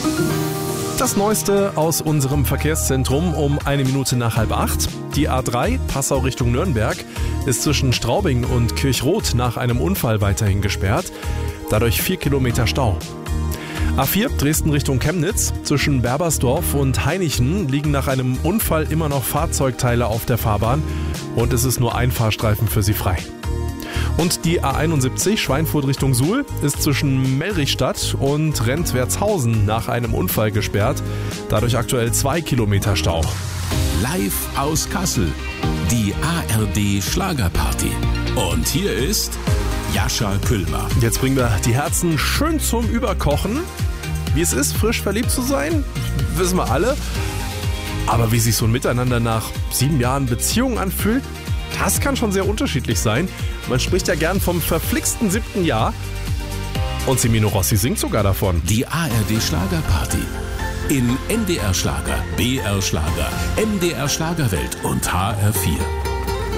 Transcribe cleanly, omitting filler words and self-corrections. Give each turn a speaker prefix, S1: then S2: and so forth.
S1: Das Neueste aus unserem Verkehrszentrum um 7:01 nach 7:30. Die A3 Passau Richtung Nürnberg ist zwischen Straubing und Kirchroth nach einem Unfall weiterhin gesperrt. Dadurch 4 Kilometer Stau. A4 Dresden Richtung Chemnitz. Zwischen Berbersdorf und Hainichen liegen nach einem Unfall immer noch Fahrzeugteile auf der Fahrbahn und es ist nur ein Fahrstreifen für sie frei. Und die A71 Schweinfurt Richtung Suhl ist zwischen Mellrichstadt und Rentwertshausen nach einem Unfall gesperrt. Dadurch aktuell 2 Kilometer Stau.
S2: Live aus Kassel, die ARD Schlagerparty. Und hier ist Jascha Küllmer.
S1: Jetzt bringen wir die Herzen schön zum Überkochen. Wie es ist, frisch verliebt zu sein, wissen wir alle. Aber wie sich so ein Miteinander nach 7 Jahren Beziehung anfühlt, das kann schon sehr unterschiedlich sein. Man spricht ja gern vom verflixten 7. Jahr. Und Semino Rossi singt sogar davon.
S2: Die ARD Schlagerparty. In NDR Schlager, BR Schlager, MDR Schlagerwelt und HR4.